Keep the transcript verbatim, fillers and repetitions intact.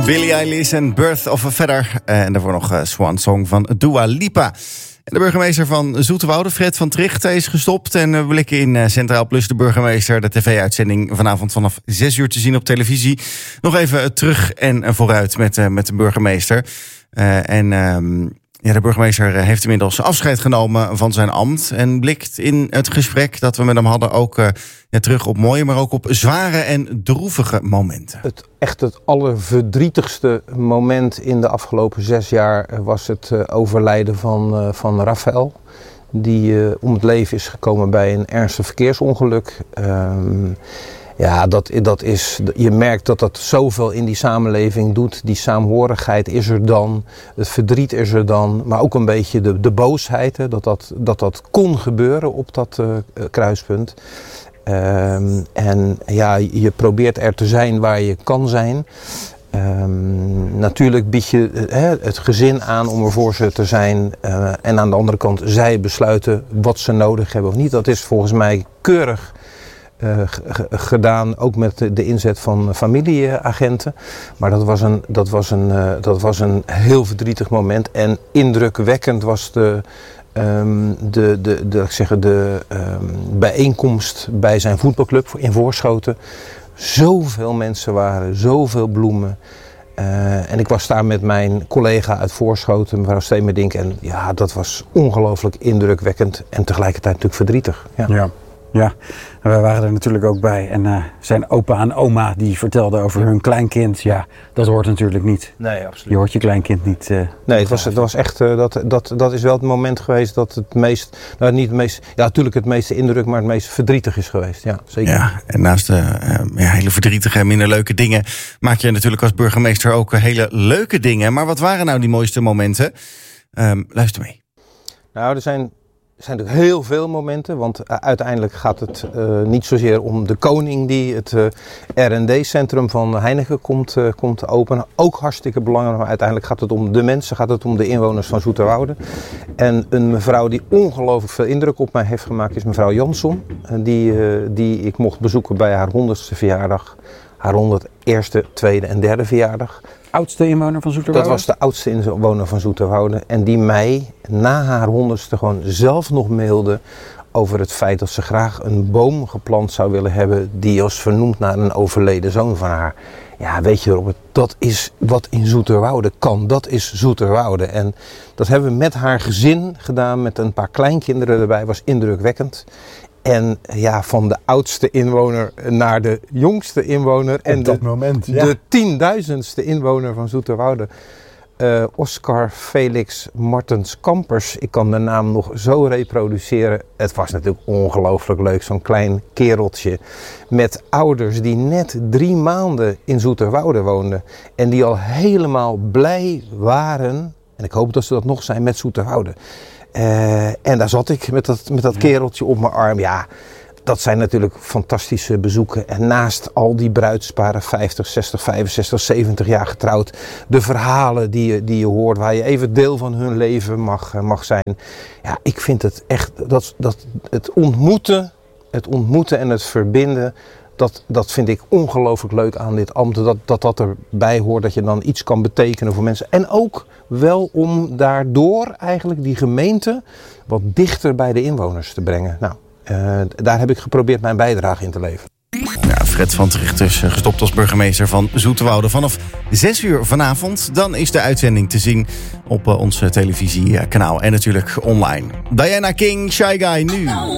Billie Eilish en Birth of a Feather. En daarvoor nog uh, Swan Song van Dua Lipa. En de burgemeester van Zoeterwoude, Fred van Tricht, is gestopt. En we blikken in uh, Centraal Plus de burgemeester. De tv-uitzending vanavond vanaf zes uur te zien op televisie. Nog even terug en vooruit met, uh, met de burgemeester. Uh, en... Uh, Ja, de burgemeester heeft inmiddels afscheid genomen van zijn ambt en blikt in het gesprek dat we met hem hadden ook uh, ja, terug op mooie, maar ook op zware en droevige momenten. Het echt het allerverdrietigste moment in de afgelopen zes jaar was het uh, overlijden van, uh, van Rafael. Die uh, om het leven is gekomen bij een ernstig verkeersongeluk. Um, Ja, dat, dat is, je merkt dat dat zoveel in die samenleving doet. Die saamhorigheid is er dan, het verdriet is er dan, maar ook een beetje de, de boosheid. Hè, dat, dat, dat dat kon gebeuren op dat uh, kruispunt. Um, en ja, je probeert er te zijn waar je kan zijn. Um, natuurlijk bied je uh, het gezin aan om er voor ze te zijn. Uh, en aan de andere kant, zij besluiten wat ze nodig hebben of niet. Dat is volgens mij keurig Uh, g- gedaan, ook met de, de inzet van familieagenten. Maar dat was een, dat was een, uh, dat was een heel verdrietig moment. En indrukwekkend was de, um, de, de, de, ik zeg, de um, bijeenkomst bij zijn voetbalclub in Voorschoten. Zoveel mensen waren, zoveel bloemen. Uh, en ik was daar met mijn collega uit Voorschoten, mevrouw Stemerdink. En ja, dat was ongelooflijk indrukwekkend en tegelijkertijd natuurlijk verdrietig. Ja. Ja. Ja, en wij waren er natuurlijk ook bij. En uh, zijn opa en oma die vertelden over hun kleinkind. Ja, dat hoort natuurlijk niet. Nee, absoluut. Je hoort je kleinkind niet. Uh, nee, het was, het was echt, uh, dat, dat, dat is wel het moment geweest dat het meest, nou niet het meest, ja natuurlijk het meeste indruk, maar het meest verdrietig is geweest. Ja, zeker. Ja, en naast de uh, ja, hele verdrietige en minder leuke dingen maak je natuurlijk als burgemeester ook hele leuke dingen. Maar wat waren nou die mooiste momenten? Um, luister mee. Nou, er zijn... Er zijn natuurlijk heel veel momenten, want uh, uiteindelijk gaat het uh, niet zozeer om de koning die het uh, R en D-centrum van Heineken komt, uh, komt openen. Ook hartstikke belangrijk, maar uiteindelijk gaat het om de mensen, gaat het om de inwoners van Zoeterwoude. En een mevrouw die ongelooflijk veel indruk op mij heeft gemaakt is mevrouw Jansson. Uh, die, uh, die ik mocht bezoeken bij haar honderdste verjaardag, haar honderdeerste, tweede en derde verjaardag. Oudste inwoner van Zoeterwoude? Dat was de oudste inwoner van Zoeterwoude. En die mij na haar honderdste gewoon zelf nog mailde over het feit dat ze graag een boom geplant zou willen hebben die was vernoemd naar een overleden zoon van haar. Ja, weet je Robert, dat is wat in Zoeterwoude kan. Dat is Zoeterwoude. En dat hebben we met haar gezin gedaan, met een paar kleinkinderen erbij. Was indrukwekkend. En ja, van de oudste inwoner naar de jongste inwoner. Op en dat de, moment, ja. de tienduizendste inwoner van Zoeterwoude. Uh, Oscar Felix Martens Kampers. Ik kan de naam nog zo reproduceren. Het was natuurlijk ongelooflijk leuk. Zo'n klein kereltje met ouders die net drie maanden in Zoeterwoude woonden. En die al helemaal blij waren. En ik hoop dat ze dat nog zijn met Zoeterwoude. Uh, en daar zat ik met dat, met dat kereltje op mijn arm. Ja, dat zijn natuurlijk fantastische bezoeken. En naast al die bruidsparen, vijftig, zestig, vijfenzestig, zeventig jaar getrouwd. De verhalen die je, die je hoort, waar je even deel van hun leven mag, mag zijn. Ja, ik vind het echt, dat, dat, het ontmoeten, het ontmoeten en het verbinden. Dat, dat vind ik ongelooflijk leuk aan dit ambt. Dat, dat dat erbij hoort, dat je dan iets kan betekenen voor mensen. En ook wel om daardoor eigenlijk die gemeente wat dichter bij de inwoners te brengen. Nou, uh, daar heb ik geprobeerd mijn bijdrage in te leveren. Ja, Fred van Tricht dus gestopt als burgemeester van Zoeterwoude. Vanaf zes uur vanavond, dan is de uitzending te zien op uh, ons televisiekanaal en natuurlijk online. Diana King, Shy Guy, nu.